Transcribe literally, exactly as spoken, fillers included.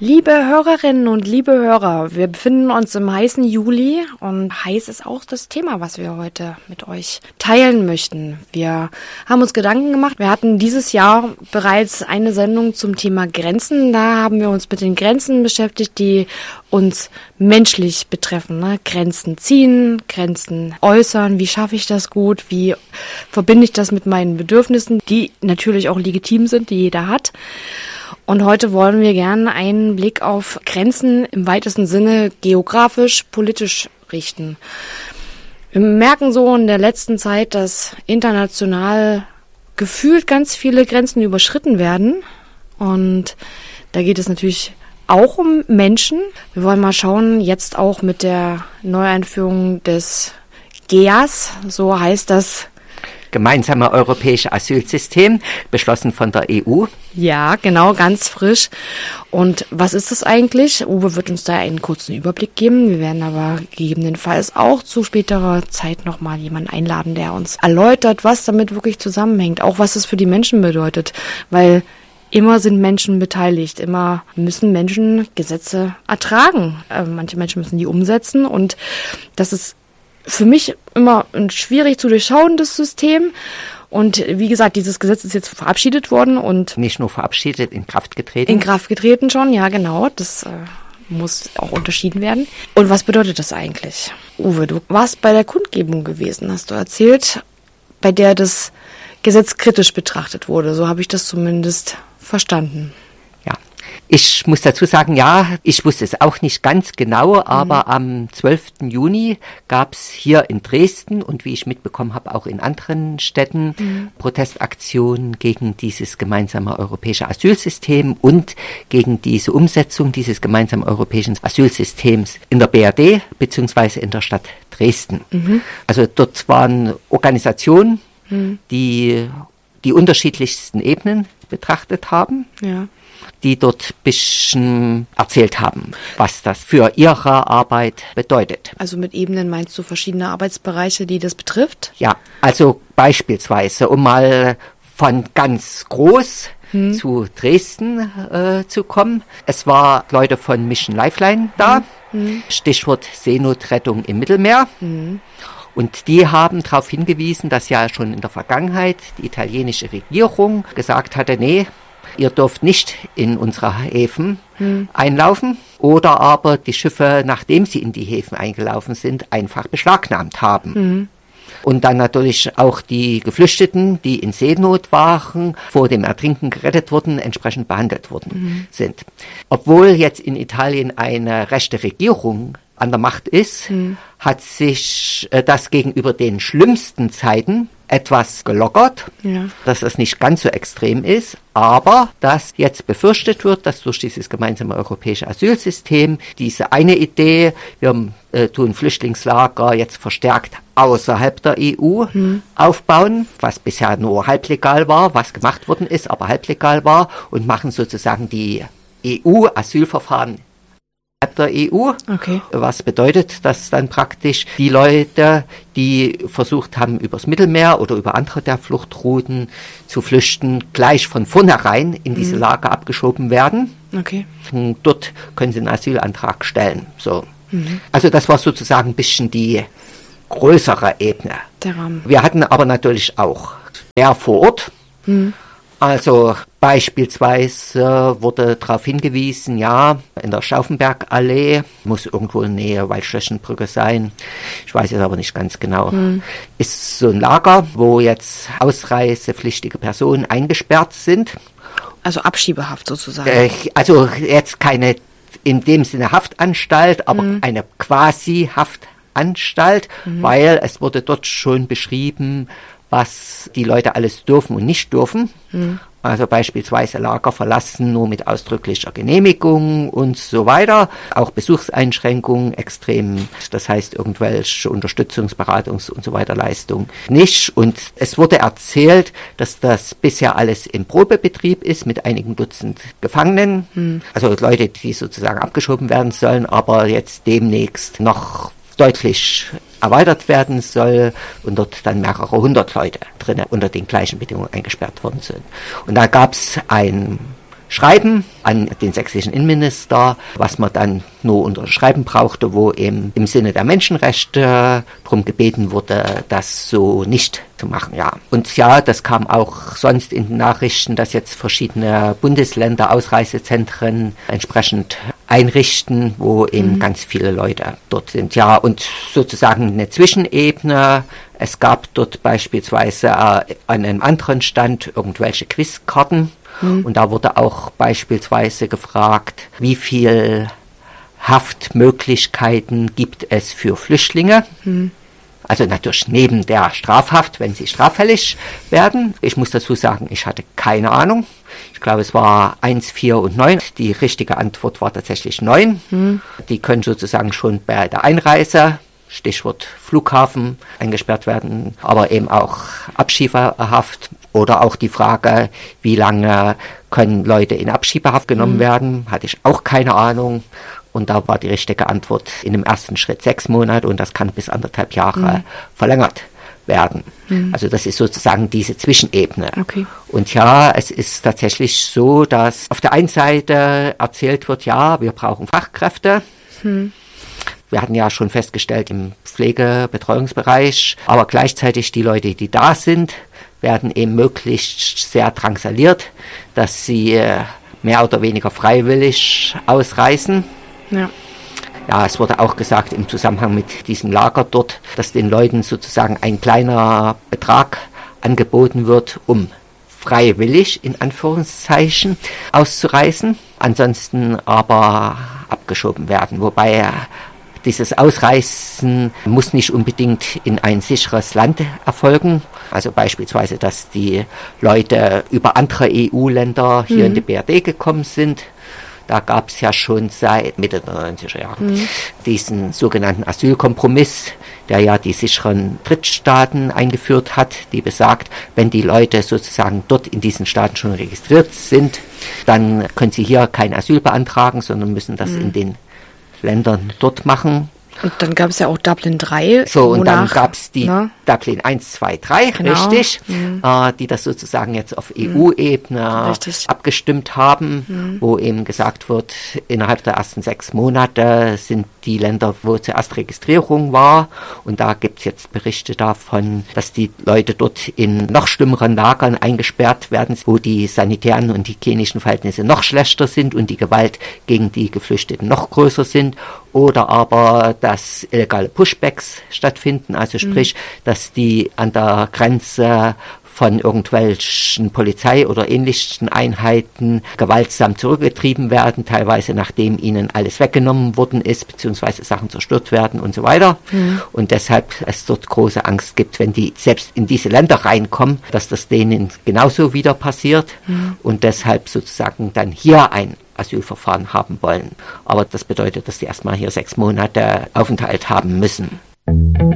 Liebe Hörerinnen und liebe Hörer, wir befinden uns im heißen Juli und heiß ist auch das Thema, was wir heute mit euch teilen möchten. Wir haben uns Gedanken gemacht. Wir hatten dieses Jahr bereits eine Sendung zum Thema Grenzen. Da haben wir uns mit den Grenzen beschäftigt, die uns menschlich betreffen. Ne? Grenzen ziehen, Grenzen äußern. Wie schaffe ich das gut? Wie verbinde ich das mit meinen Bedürfnissen, die natürlich auch legitim sind, die jeder hat? Und heute wollen wir gerne einen Blick auf Grenzen im weitesten Sinne geografisch, politisch richten. Wir merken so in der letzten Zeit, dass international gefühlt ganz viele Grenzen überschritten werden. Und da geht es natürlich auch um Menschen. Wir wollen mal schauen, jetzt auch mit der Neueinführung des G E A S, so heißt das Gemeinsame europäische Asylsystem, beschlossen von der E U. Ja, genau, ganz frisch. Und was ist das eigentlich? Uwe wird uns da einen kurzen Überblick geben. Wir werden aber gegebenenfalls auch zu späterer Zeit nochmal jemanden einladen, der uns erläutert, was damit wirklich zusammenhängt. Auch was es für die Menschen bedeutet. Weil immer sind Menschen beteiligt. Immer müssen Menschen Gesetze ertragen. Äh, manche Menschen müssen die umsetzen. Und das ist für mich immer ein schwierig zu durchschauendes System. Und wie gesagt, dieses Gesetz ist jetzt verabschiedet worden und nicht nur verabschiedet, in Kraft getreten. In Kraft getreten schon, ja genau. Das äh, muss auch unterschieden werden. Und was bedeutet das eigentlich? Uwe, du warst bei der Kundgebung gewesen, hast du erzählt, bei der das Gesetz kritisch betrachtet wurde. So habe ich das zumindest verstanden. Ich muss dazu sagen, ja, ich wusste es auch nicht ganz genau, aber mhm. am zwölften Juni gab es hier in Dresden und wie ich mitbekommen habe, auch in anderen Städten mhm. Protestaktionen gegen dieses gemeinsame europäische Asylsystem und gegen diese Umsetzung dieses gemeinsamen europäischen Asylsystems in der B R D beziehungsweise in der Stadt Dresden. Mhm. Also dort waren Organisationen, mhm. die die unterschiedlichsten Ebenen betrachtet haben. Ja. Die dort ein bisschen erzählt haben, was das für ihre Arbeit bedeutet. Also mit Ebenen meinst du verschiedene Arbeitsbereiche, die das betrifft? Ja, also beispielsweise, um mal von ganz groß hm. zu Dresden äh, zu kommen. Es war Leute von Mission Lifeline da, hm. Stichwort Seenotrettung im Mittelmeer. Hm. Und die haben darauf hingewiesen, dass ja schon in der Vergangenheit die italienische Regierung gesagt hatte, nee, ihr dürft nicht in unsere Häfen hm. einlaufen oder aber die Schiffe, nachdem sie in die Häfen eingelaufen sind, einfach beschlagnahmt haben. Hm. Und dann natürlich auch die Geflüchteten, die in Seenot waren, vor dem Ertrinken gerettet wurden, entsprechend behandelt worden hm. sind. Obwohl jetzt in Italien eine rechte Regierung an der Macht ist, hm. hat sich äh, das gegenüber den schlimmsten Zeiten etwas gelockert, ja. dass es nicht ganz so extrem ist, aber dass jetzt befürchtet wird, dass durch dieses gemeinsame europäische Asylsystem diese eine Idee, wir äh, tun Flüchtlingslager jetzt verstärkt außerhalb der E U hm. aufbauen, was bisher nur halblegal war, was gemacht worden ist, aber halblegal war und machen sozusagen die E U-Asylverfahren der E U, okay. Was bedeutet, dass dann praktisch die Leute, die versucht haben, übers Mittelmeer oder über andere der Fluchtrouten zu flüchten, gleich von vornherein in diese mhm. Lager abgeschoben werden. Okay. Und dort können sie einen Asylantrag stellen. So. Mhm. Also das war sozusagen ein bisschen die größere Ebene. Der Rahmen. Wir hatten aber natürlich auch mehr vor Ort. Mhm. Also beispielsweise wurde darauf hingewiesen, ja, in der Stauffenbergallee, muss irgendwo in der Nähe Waldschlössenbrücke sein, ich weiß jetzt aber nicht ganz genau, hm. ist so ein Lager, wo jetzt ausreisepflichtige Personen eingesperrt sind. Also Abschiebehaft sozusagen. Äh, also jetzt keine in dem Sinne Haftanstalt, aber hm. eine quasi Haftanstalt, hm. weil es wurde dort schon beschrieben, was die Leute alles dürfen und nicht dürfen. Hm. Also beispielsweise Lager verlassen nur mit ausdrücklicher Genehmigung und so weiter. Auch Besuchseinschränkungen extrem, das heißt irgendwelche Unterstützungs-, Beratungs- und so weiter Leistungen nicht. Und es wurde erzählt, dass das bisher alles im Probebetrieb ist mit einigen Dutzend Gefangenen. Hm. Also Leute, die sozusagen abgeschoben werden sollen, aber jetzt demnächst noch deutlich erweitert werden soll und dort dann mehrere hundert Leute drinnen unter den gleichen Bedingungen eingesperrt worden sind. Und da gab es ein Schreiben an den sächsischen Innenminister, was man dann nur unterschreiben brauchte, wo eben im Sinne der Menschenrechte darum gebeten wurde, das so nicht zu machen. Ja. Und ja, das kam auch sonst in den Nachrichten, dass jetzt verschiedene Bundesländer Ausreisezentren entsprechend einrichten, wo eben mhm. ganz viele Leute dort sind. Ja, und sozusagen eine Zwischenebene. Es gab dort beispielsweise äh, an einem anderen Stand irgendwelche Quizkarten. Mhm. Und da wurde auch beispielsweise gefragt, wie viel Haftmöglichkeiten gibt es für Flüchtlinge? Mhm. Also natürlich neben der Strafhaft, wenn sie straffällig werden. Ich muss dazu sagen, ich hatte keine Ahnung. Ich glaube, es war eins, vier und neun. Die richtige Antwort war tatsächlich neun. Mhm. Die können sozusagen schon bei der Einreise, Stichwort Flughafen, eingesperrt werden, aber eben auch Abschiebehaft. Oder auch die Frage, wie lange können Leute in Abschiebehaft genommen mhm. werden, hatte ich auch keine Ahnung. Und da war die richtige Antwort in dem ersten Schritt sechs Monate und das kann bis anderthalb Jahre mhm. verlängert werden. Mhm. Also das ist sozusagen diese Zwischenebene. Okay. Und ja, es ist tatsächlich so, dass auf der einen Seite erzählt wird, ja, wir brauchen Fachkräfte. Mhm. Wir hatten ja schon festgestellt im Pflegebetreuungsbereich, aber gleichzeitig die Leute, die da sind, werden eben möglichst sehr drangsaliert, dass sie mehr oder weniger freiwillig ausreisen. Ja. Ja, es wurde auch gesagt im Zusammenhang mit diesem Lager dort, dass den Leuten sozusagen ein kleiner Betrag angeboten wird, um freiwillig, in Anführungszeichen, auszureisen, ansonsten aber abgeschoben werden, wobei dieses Ausreisen muss nicht unbedingt in ein sicheres Land erfolgen. Also beispielsweise, dass die Leute über andere E U-Länder hier mhm. in die B R D gekommen sind. Da gab es ja schon seit Mitte der neunziger Jahre mhm. diesen sogenannten Asylkompromiss, der ja die sicheren Drittstaaten eingeführt hat, die besagt, wenn die Leute sozusagen dort in diesen Staaten schon registriert sind, dann können sie hier kein Asyl beantragen, sondern müssen das mhm. in den Ländern dort machen. Und dann gab es ja auch Dublin drei. So, und dann gab es die ne? Dublin eins, zwei, drei, genau. richtig, mhm. äh, die das sozusagen jetzt auf E U-Ebene richtig. abgestimmt haben, mhm. wo eben gesagt wird, innerhalb der ersten sechs Monate sind die Länder, wo zuerst Registrierung war. Und da gibt es jetzt Berichte davon, dass die Leute dort in noch schlimmeren Lagern eingesperrt werden, wo die sanitären und hygienischen Verhältnisse noch schlechter sind und die Gewalt gegen die Geflüchteten noch größer sind. Oder aber, dass illegale Pushbacks stattfinden, also sprich, mhm. dass die an der Grenze von irgendwelchen Polizei- oder ähnlichen Einheiten gewaltsam zurückgetrieben werden, teilweise nachdem ihnen alles weggenommen worden ist, beziehungsweise Sachen zerstört werden und so weiter. Mhm. Und deshalb es dort große Angst gibt, wenn die selbst in diese Länder reinkommen, dass das denen genauso wieder passiert mhm. und deshalb sozusagen dann hier ein Asylverfahren haben wollen. Aber das bedeutet, dass sie erstmal hier sechs Monate Aufenthalt haben müssen.